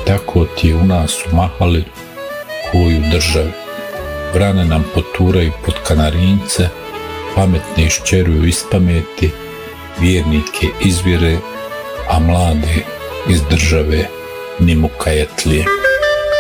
tako ti u nas umahali koju državi. Vrane nam poturaju pod kanarince, pametne iščeruju iz pameti, vjernike izvire, a mlade iz države ni mukajetlije.